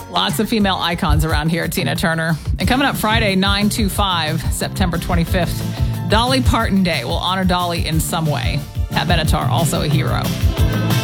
Lots of female icons around here, Tina Turner. And coming up Friday, 9/25, September 25th, Dolly Parton Day. We'll honor Dolly in some way. Pat Benatar, also a hero.